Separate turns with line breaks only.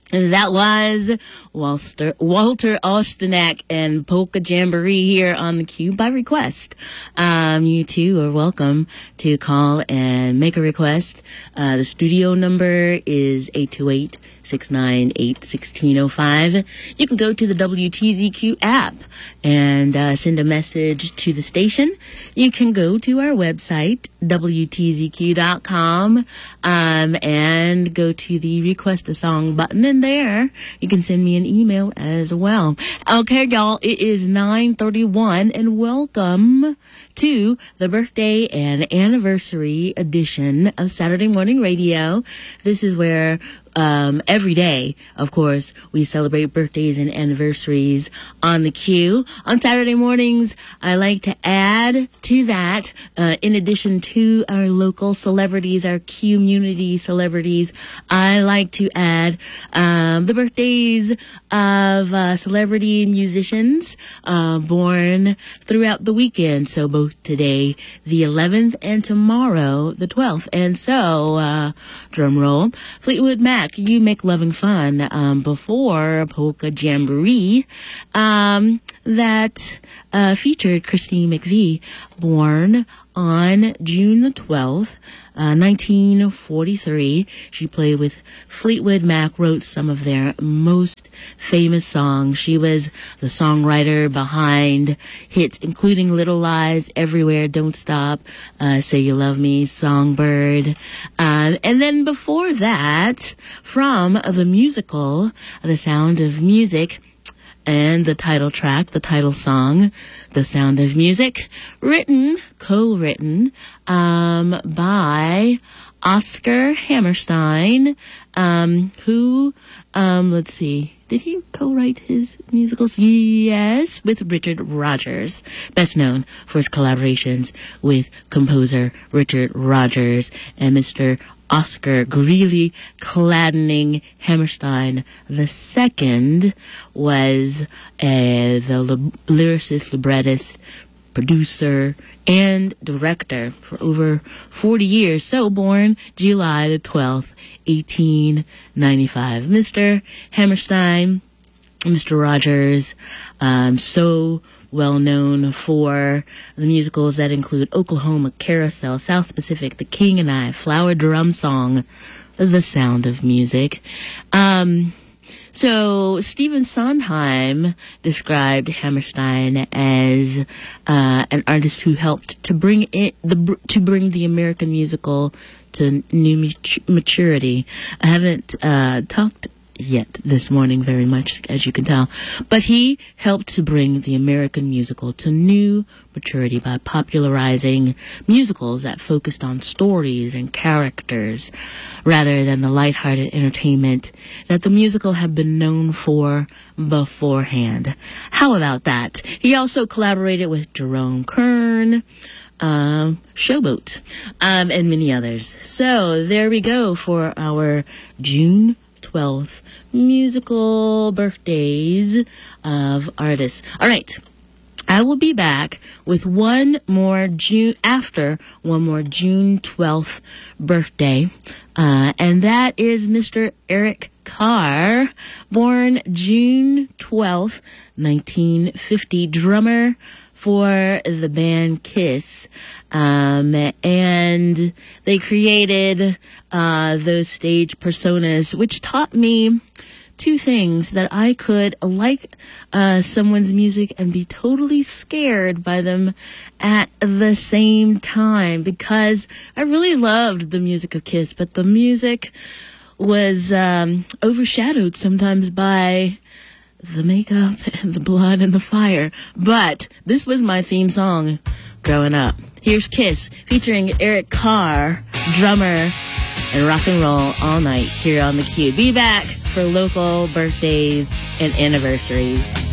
That was Walter Ostanek and Polka Jamboree here on the Cube by request. You too are welcome to call and make a request. The studio number is 828-698-1605. You can go to the WTZQ app and send a message to the station. You can go to our website, WTZQ.com, and go to the request a song button, and there you can send me an email as well. Okay, y'all, it is 9:31, and welcome to the birthday and anniversary edition of Saturday Morning Radio. This is where every day, of course, we celebrate birthdays and anniversaries on the Q. On Saturday mornings, I like to add to that, in addition to our local celebrities, our community celebrities, I like to add the birthdays of celebrity musicians born throughout the weekend. So both today, the 11th, and tomorrow, the 12th. And so, drum roll, Fleetwood Mac, You Make Loving Fun, before Polka Jamboree, that featured Christine McVie, born on June the 12th, 1943. She played with Fleetwood Mac, wrote some of their most famous songs. She was the songwriter behind hits including Little Lies, Everywhere, Don't Stop, Say You Love Me, Songbird. And then before that, from the musical The Sound of Music, and the title track, the title song, The Sound of Music, co-written by Oscar Hammerstein, who, let's see, did he co-write his musicals? Yes, with Richard Rodgers, best known for his collaborations with composer Richard Rodgers and Mr. Oscar Greeley Claddening Hammerstein II was the lyricist, librettist, producer, and director for over 40 years. So born July the 12th, 1895. Mr. Hammerstein, Mr. Rodgers, so well known for the musicals that include Oklahoma Carousel, South Pacific, The King and I, Flower Drum Song, The Sound of Music. So Stephen Sondheim described Hammerstein as an artist who helped to bring the American musical to new maturity. I haven't talked yet this morning very much, as you can tell, but he helped to bring the American musical to new maturity by popularizing musicals that focused on stories and characters rather than the lighthearted entertainment that the musical had been known for beforehand. How about that? He also collaborated with Jerome Kern, Showboat, and many others. So there we go for our June 12th musical birthdays of artists. All right. I will be back with one more June 12th birthday. And that is Mr. Eric Carr, born June 12th, 1950, drummer for the band Kiss, and they created those stage personas, which taught me two things: that I could like someone's music and be totally scared by them at the same time, because I really loved the music of Kiss, but the music was overshadowed sometimes by the makeup and the blood and the fire. But this was my theme song growing up. Here's Kiss featuring Eric Carr, drummer, and rock and roll all night here on the Q. Be back for local birthdays and anniversaries.